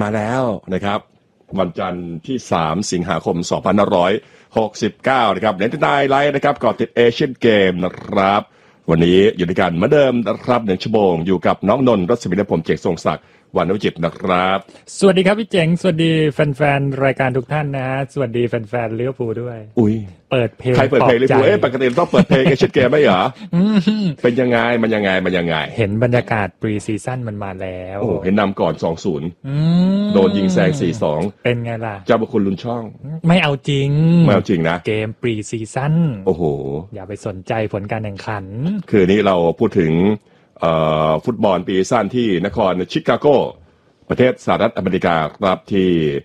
มาแล้วนะครับวันจันทร์ที่3สิงหาคม2569นะครับเล่นได้ไลฟ์นะครับก่อนติดเอเชียนเกมนะครับวันนี้อยู่ด้วยกันเหมือนเดิมนะครับ1ชั่วโมงอยู่กับน้องนนท์รัศมีและผมเจกทรงศักดิ์วรรณวิจิตรนะครับสวัสดีครับพี่เจ๋งสวัสดีแฟนๆรายการทุกท่านนะฮะสวัสดีแฟนๆลิเวอร์พูลด้วยอุ้ยเปิดเพลงใครเปิดเพลงลิเวอร์พูลปกติต้องเปิดเพลงเอเชียนเกมไม่เหรอเป็นยังไงมันยังไงเห็นบรรยากาศปรีซีซั่นมันมาแล้วโอ้เห็นนำก่อน 2-0 โดนยิงแซง 4-2 เป็นไงล่ะเจ้าบุคคลลุนช่องไม่เอาจริงนะเกมปรีซีซั่นโอ้โหอย่าไปสนใจผลการแข่งขันคือนี้เราพูดถึงฟุตบอลปรีซีซั่นที่นครชิคาโกประเทศสหรัฐอเมริกาครับที่